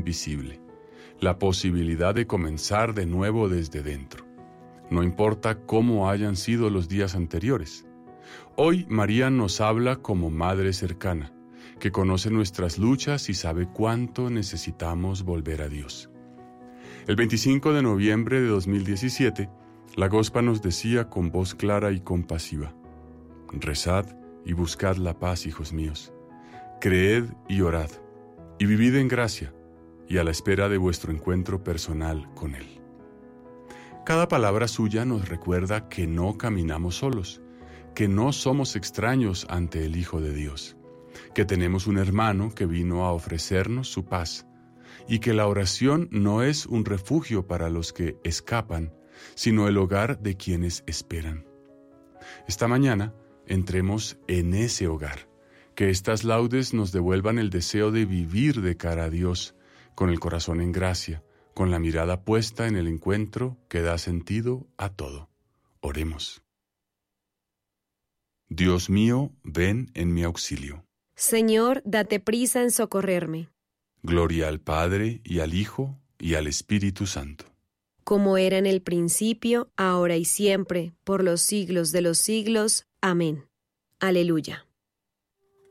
invisible, la posibilidad de comenzar de nuevo desde dentro. No importa cómo hayan sido los días anteriores. Hoy María nos habla como madre cercana, que conoce nuestras luchas y sabe cuánto necesitamos volver a Dios. El 25 de noviembre de 2017, la Gospa nos decía con voz clara y compasiva: rezad y buscad la paz, hijos míos. Creed y orad, y vivid en gracia, y a la espera de vuestro encuentro personal con Él. Cada palabra suya nos recuerda que no caminamos solos, que no somos extraños ante el Hijo de Dios, que tenemos un hermano que vino a ofrecernos su paz, y que la oración no es un refugio para los que escapan, sino el hogar de quienes esperan. Esta mañana entremos en ese hogar, que estas laudes nos devuelvan el deseo de vivir de cara a Dios, con el corazón en gracia, con la mirada puesta en el encuentro que da sentido a todo. Oremos. Dios mío, ven en mi auxilio. Señor, date prisa en socorrerme. Gloria al Padre, y al Hijo, y al Espíritu Santo. Como era en el principio, ahora y siempre, por los siglos de los siglos. Amén. Aleluya.